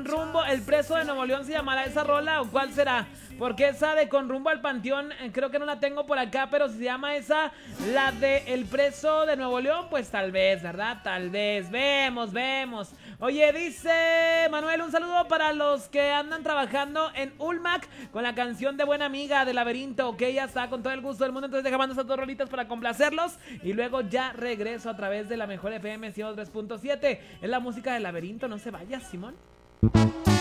Con rumbo, el preso de Nuevo León se llamará esa rola o cuál será, porque esa de Con rumbo al panteón creo que no la tengo por acá, pero si se llama esa, la de El preso de Nuevo León, pues tal vez, ¿verdad? Tal vez, vemos. Oye, dice Manuel, un saludo para los que andan trabajando en Ulmac con la canción de Buena Amiga de Laberinto, que ya está con todo el gusto del mundo, entonces dejamos esas dos rolitas para complacerlos y luego ya regreso a través de la mejor FM 103.7. Es la música del Laberinto, no se vaya, Simón.